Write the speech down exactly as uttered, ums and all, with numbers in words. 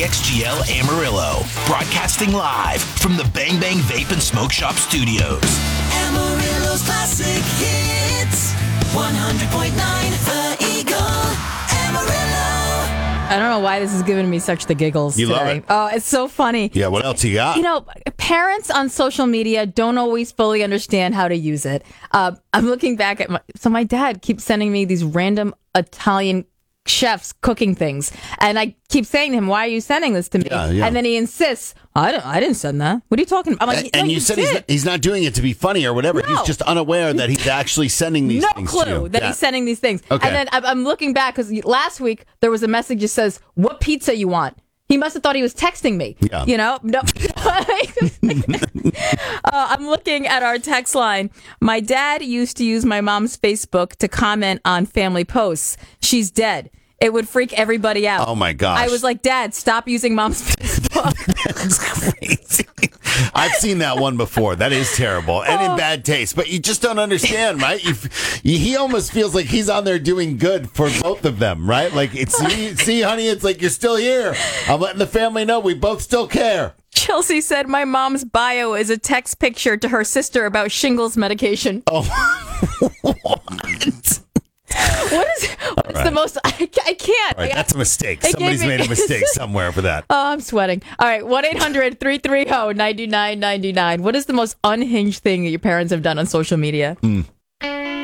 X G L Amarillo, broadcasting live from the Bang Bang Vape and Smoke Shop studios. Amarillo's classic hits, one hundred point nine The Eagle, Amarillo. I don't know why this is giving me such the giggles You today. love it. Oh, it's so funny. Yeah, what else you got? You know, parents on social media don't always fully understand how to use it. Uh, I'm looking back at my, so my dad keeps sending me these random Italian chefs cooking things, and I keep saying to him, "Why are you sending this to me?" Yeah, yeah. And then he insists, "I don't, I didn't send that. What are you talking about?" I'm like, and and "No, you said he's did." not, he's not doing it to be funny or whatever. No. He's just unaware that he's actually sending these no things to you. clue that Yeah. he's sending these things. Okay. And then I'm- I'm looking back because last week there was a message that says, "What pizza you want?" He must have thought he was texting me. Yeah. You know? No. uh, I'm looking at our text line. My dad used to use my mom's Facebook to comment on family posts. She's dead. It would freak everybody out. Oh, my gosh. I was like, Dad, stop using mom's Facebook. That's crazy. I've seen that one before. That is terrible and Oh. in bad taste. But you just don't understand, right? You, he almost feels like he's on there doing good for both of them, right? Like, it's see, see, honey, it's like you're still here. I'm letting the family know we both still care. Chelsea said my mom's bio is a text picture to her sister about shingles medication. Oh, what? What is what's the most? I, I can't. All right, I- that's a mistake. It gave Somebody's me- made a mistake somewhere for that. Oh, I'm sweating. All right, one eight hundred three three zero nine nine nine nine. What is the most unhinged thing that your parents have done on social media? Mm.